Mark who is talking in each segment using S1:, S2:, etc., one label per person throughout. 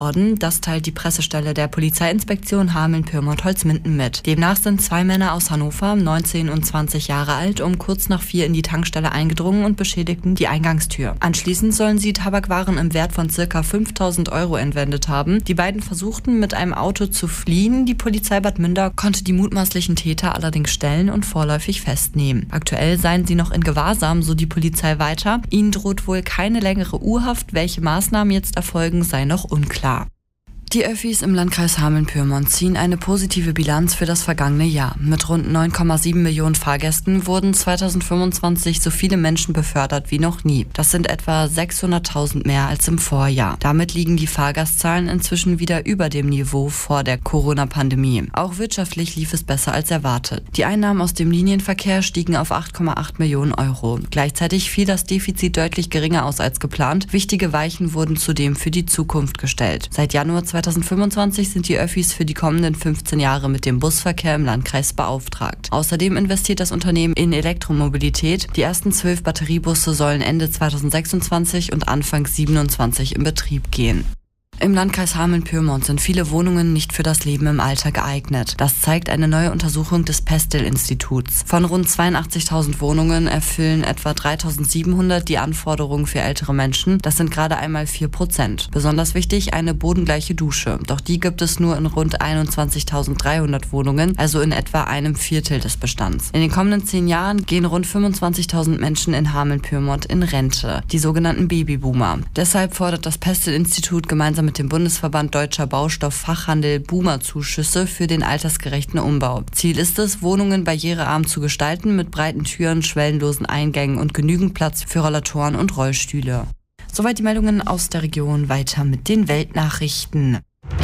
S1: Das teilt die Pressestelle der Polizeiinspektion Hameln-Pyrmont-Holzminden mit. Demnach sind 2 Männer aus Hannover, 19 und 20 Jahre alt, um kurz nach 4 in die Tankstelle eingedrungen und beschädigten die Eingangstür. Anschließend sollen sie Tabakwaren im Wert von ca. 5.000 € entwendet haben. Die beiden versuchten mit einem Auto zu fliehen. Die Polizei Bad Münder konnte die mutmaßlichen Täter allerdings stellen und vorläufig festnehmen. Aktuell seien sie noch in Gewahrsam, so die Polizei weiter. Ihnen droht wohl keine längere U-Haft. Welche Maßnahmen jetzt erfolgen, sei noch unklar. Die Öffis im Landkreis Hameln-Pyrmont ziehen eine positive Bilanz für das vergangene Jahr. Mit rund 9,7 Millionen Fahrgästen wurden 2025 so viele Menschen befördert wie noch nie. Das sind etwa 600.000 mehr als im Vorjahr. Damit liegen die Fahrgastzahlen inzwischen wieder über dem Niveau vor der Corona-Pandemie. Auch wirtschaftlich lief es besser als erwartet. Die Einnahmen aus dem Linienverkehr stiegen auf 8,8 Millionen €. Gleichzeitig fiel das Defizit deutlich geringer aus als geplant. Wichtige Weichen wurden zudem für die Zukunft gestellt. Seit Januar 2025 sind die Öffis für die kommenden 15 Jahre mit dem Busverkehr im Landkreis beauftragt. Außerdem investiert das Unternehmen in Elektromobilität. Die ersten 12 Batteriebusse sollen Ende 2026 und Anfang 2027 in Betrieb gehen. Im Landkreis Hameln-Pyrmont sind viele Wohnungen nicht für das Leben im Alter geeignet. Das zeigt eine neue Untersuchung des Pestel-Instituts. Von rund 82.000 Wohnungen erfüllen etwa 3.700 die Anforderungen für ältere Menschen. Das sind gerade einmal 4%. Besonders wichtig, eine bodengleiche Dusche. Doch die gibt es nur in rund 21.300 Wohnungen, also in etwa einem Viertel des Bestands. In den kommenden 10 Jahren gehen rund 25.000 Menschen in Hameln-Pyrmont in Rente, die sogenannten Babyboomer. Deshalb fordert das Pestel-Institut gemeinsam mit dem Bundesverband Deutscher Baustofffachhandel Boomer-Zuschüsse für den altersgerechten Umbau. Ziel ist es, Wohnungen barrierearm zu gestalten mit breiten Türen, schwellenlosen Eingängen und genügend Platz für Rollatoren und Rollstühle. Soweit die Meldungen aus der Region. Weiter mit den Weltnachrichten.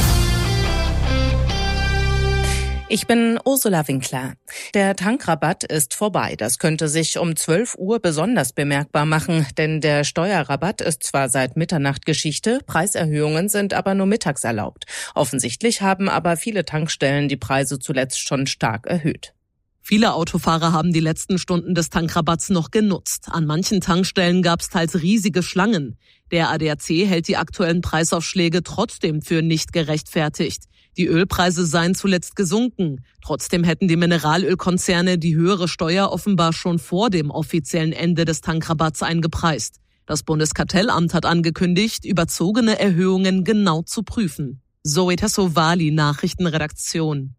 S2: Ich bin Ursula Winkler. Der Tankrabatt ist vorbei. Das könnte sich um 12 Uhr besonders bemerkbar machen, denn der Steuerrabatt ist zwar seit Mitternacht Geschichte, Preiserhöhungen sind aber nur mittags erlaubt. Offensichtlich haben aber viele Tankstellen die Preise zuletzt schon stark erhöht.
S3: Viele Autofahrer haben die letzten Stunden des Tankrabatts noch genutzt. An manchen Tankstellen gab es teils riesige Schlangen. Der ADAC hält die aktuellen Preisaufschläge trotzdem für nicht gerechtfertigt. Die Ölpreise seien zuletzt gesunken. Trotzdem hätten die Mineralölkonzerne die höhere Steuer offenbar schon vor dem offiziellen Ende des Tankrabatts eingepreist. Das Bundeskartellamt hat angekündigt, überzogene Erhöhungen genau zu prüfen. Zoe Tassovali, Nachrichtenredaktion.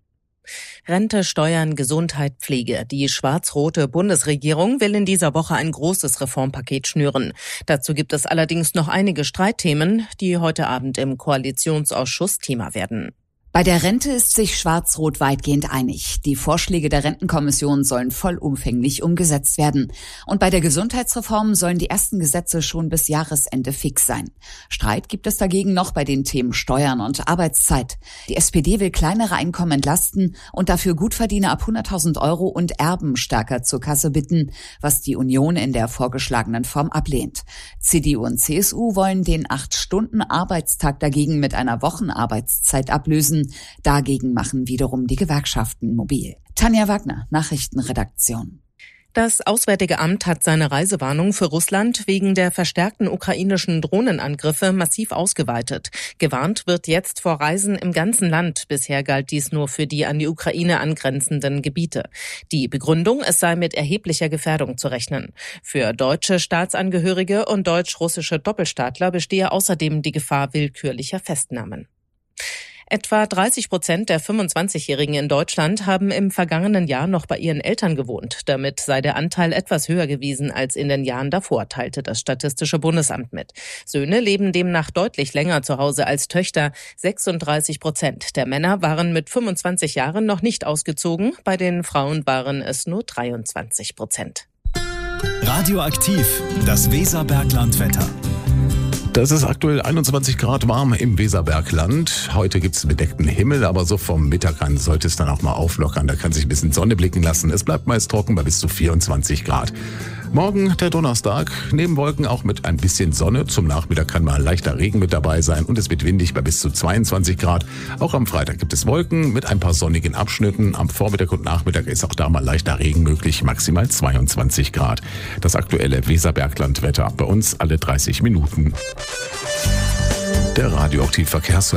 S2: Rente, Steuern, Gesundheit, Pflege. Die schwarz-rote Bundesregierung will in dieser Woche ein großes Reformpaket schnüren. Dazu gibt es allerdings noch einige Streitthemen, die heute Abend im Koalitionsausschuss Thema werden.
S4: Bei der Rente ist sich Schwarz-Rot weitgehend einig. Die Vorschläge der Rentenkommission sollen vollumfänglich umgesetzt werden. Und bei der Gesundheitsreform sollen die ersten Gesetze schon bis Jahresende fix sein. Streit gibt es dagegen noch bei den Themen Steuern und Arbeitszeit. Die SPD will kleinere Einkommen entlasten und dafür Gutverdiener ab 100.000 € und Erben stärker zur Kasse bitten, was die Union in der vorgeschlagenen Form ablehnt. CDU und CSU wollen den 8-Stunden-Arbeitstag dagegen mit einer Wochenarbeitszeit ablösen. Dagegen machen wiederum die Gewerkschaften mobil. Tanja Wagner, Nachrichtenredaktion.
S2: Das Auswärtige Amt hat seine Reisewarnung für Russland wegen der verstärkten ukrainischen Drohnenangriffe massiv ausgeweitet. Gewarnt wird jetzt vor Reisen im ganzen Land. Bisher galt dies nur für die an die Ukraine angrenzenden Gebiete. Die Begründung, es sei mit erheblicher Gefährdung zu rechnen. Für deutsche Staatsangehörige und deutsch-russische Doppelstaatler bestehe außerdem die Gefahr willkürlicher Festnahmen. Etwa 30% der 25-Jährigen in Deutschland haben im vergangenen Jahr noch bei ihren Eltern gewohnt. Damit sei der Anteil etwas höher gewesen als in den Jahren davor, teilte das Statistische Bundesamt mit. Söhne leben demnach deutlich länger zu Hause als Töchter. 36% der Männer waren mit 25 Jahren noch nicht ausgezogen. Bei den Frauen waren es nur 23%.
S5: Radioaktiv, das Weserberglandwetter.
S6: Das ist aktuell 21 Grad warm im Weserbergland. Heute gibt es bedeckten Himmel, aber so vom Mittag an sollte es dann auch mal auflockern. Da kann sich ein bisschen Sonne blicken lassen. Es bleibt meist trocken bei bis zu 24 Grad. Morgen, der Donnerstag, neben Wolken auch mit ein bisschen Sonne. Zum Nachmittag kann mal leichter Regen mit dabei sein und es wird windig bei bis zu 22 Grad. Auch am Freitag gibt es Wolken mit ein paar sonnigen Abschnitten. Am Vormittag und Nachmittag ist auch da mal leichter Regen möglich, maximal 22 Grad. Das aktuelle Weserberglandwetter bei uns alle 30 Minuten. der Radioaktiv Verkehrs